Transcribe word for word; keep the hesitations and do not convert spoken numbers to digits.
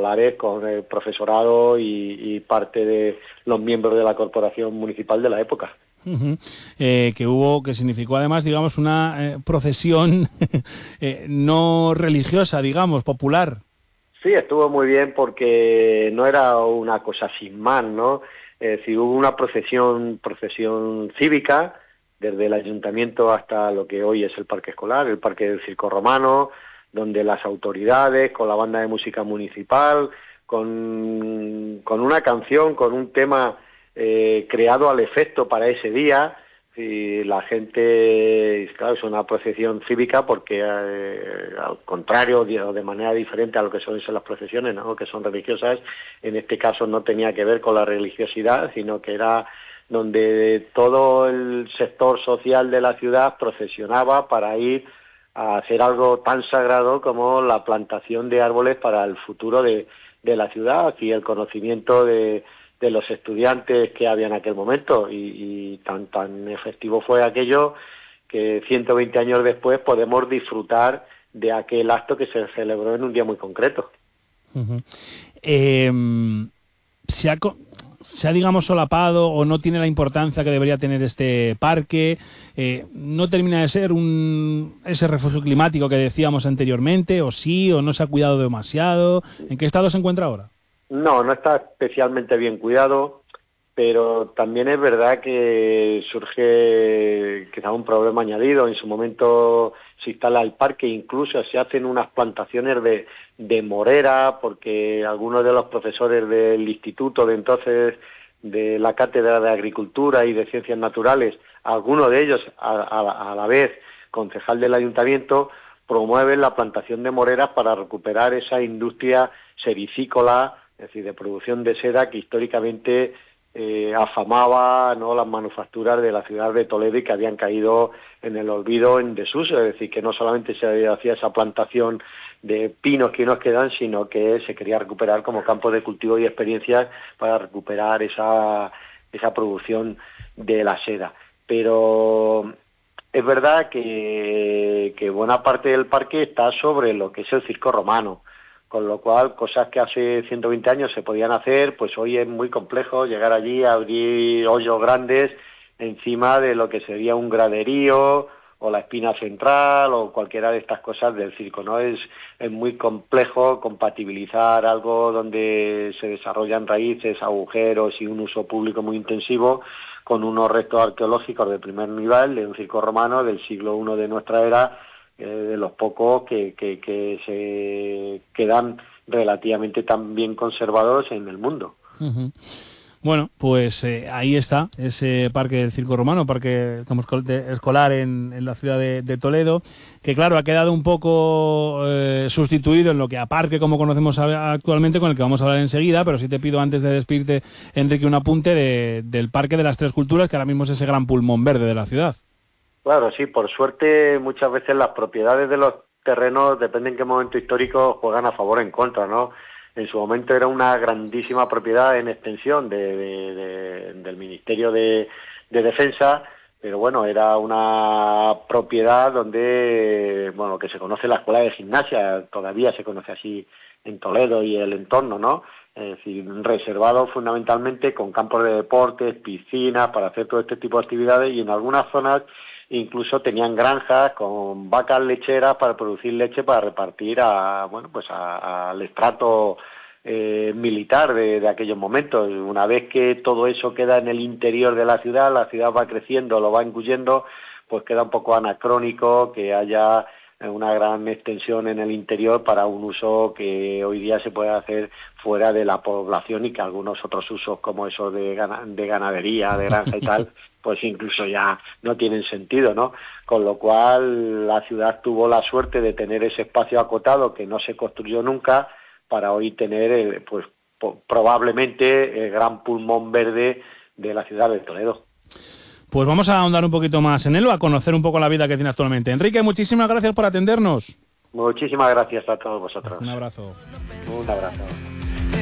escolares con el profesorado y, y parte de los miembros de la corporación municipal de la época. Uh-huh. Eh, que hubo, que significó además, digamos, una eh, procesión eh, no religiosa, digamos, popular. Sí, estuvo muy bien porque no era una cosa sin más, ¿no? Es decir, hubo una procesión, procesión cívica desde el ayuntamiento hasta lo que hoy es el parque escolar, el parque del Circo Romano, donde las autoridades, con la banda de música municipal, con, con una canción, con un tema eh, creado al efecto para ese día, y la gente, claro, es una procesión cívica porque eh, al contrario, de, de manera diferente a lo que son las procesiones, ¿no?, que son religiosas, en este caso no tenía que ver con la religiosidad, sino que era donde todo el sector social de la ciudad procesionaba para ir a hacer algo tan sagrado como la plantación de árboles para el futuro de, de la ciudad y el conocimiento de, de los estudiantes que había en aquel momento. Y, y tan, tan efectivo fue aquello que ciento veinte años después podemos disfrutar de aquel acto que se celebró en un día muy concreto. Uh-huh. Eh, se ha... se ha, digamos, solapado o no tiene la importancia que debería tener este parque, eh, no termina de ser un ese refugio climático que decíamos anteriormente, o sí, o no se ha cuidado demasiado. ¿En qué estado se encuentra ahora? No, no está especialmente bien cuidado, pero también es verdad que surge quizá un problema añadido. En su momento se instala el parque, incluso se hacen unas plantaciones de, de morera, porque algunos de los profesores del instituto de entonces, de la Cátedra de Agricultura y de Ciencias Naturales, algunos de ellos a, a, a la vez concejal del ayuntamiento, promueven la plantación de moreras para recuperar esa industria sericícola, es decir, de producción de seda que históricamente Eh, afamaba, ¿no?, las manufacturas de la ciudad de Toledo y que habían caído en el olvido, en desuso. Es decir, que no solamente se hacía esa plantación de pinos que nos quedan, sino que se quería recuperar como campo de cultivo y experiencias para recuperar esa, esa producción de la seda. Pero es verdad que, que buena parte del parque está sobre lo que es el Circo Romano, con lo cual cosas que hace ciento veinte años se podían hacer, pues hoy es muy complejo llegar allí a abrir hoyos grandes encima de lo que sería un graderío o la espina central o cualquiera de estas cosas del circo, ¿no? Es, es muy complejo compatibilizar algo donde se desarrollan raíces, agujeros y un uso público muy intensivo con unos restos arqueológicos de primer nivel de un circo romano del siglo primero de nuestra era, Eh, de los pocos que, que, que se quedan relativamente tan bien conservados en el mundo. Uh-huh. Bueno, pues eh, ahí está ese parque del Circo Romano, parque digamos, escolar en, en la ciudad de, de Toledo, que claro, ha quedado un poco eh, sustituido en lo que a parque como conocemos actualmente, con el que vamos a hablar enseguida, pero sí te pido antes de despedirte, Enrique, un apunte de, del Parque de las Tres Culturas, que ahora mismo es ese gran pulmón verde de la ciudad. Claro, sí, por suerte muchas veces las propiedades de los terrenos, depende en qué momento histórico, juegan a favor o en contra, ¿no? En su momento era una grandísima propiedad en extensión de, de, de, del Ministerio de, de Defensa, pero bueno, era una propiedad donde, bueno, que se conoce la Escuela de Gimnasia, todavía se conoce así en Toledo y el entorno, ¿no? Es decir, reservado fundamentalmente con campos de deportes, piscinas, para hacer todo este tipo de actividades, y en algunas zonas incluso tenían granjas con vacas lecheras para producir leche para repartir a, bueno, pues al estrato eh, militar de, de aquellos momentos. Una vez que todo eso queda en el interior de la ciudad, la ciudad va creciendo, lo va engullendo, pues queda un poco anacrónico que haya una gran extensión en el interior para un uso que hoy día se puede hacer fuera de la población, y que algunos otros usos como eso de, gana, de ganadería, de granja y tal, pues incluso ya no tienen sentido, ¿no? Con lo cual la ciudad tuvo la suerte de tener ese espacio acotado que no se construyó nunca, para hoy tener eh, pues po- probablemente el gran pulmón verde de la ciudad de Toledo. Pues vamos a ahondar un poquito más en él, a conocer un poco la vida que tiene actualmente. Enrique, muchísimas gracias por atendernos. Muchísimas gracias a todos vosotros. Un abrazo. Un abrazo.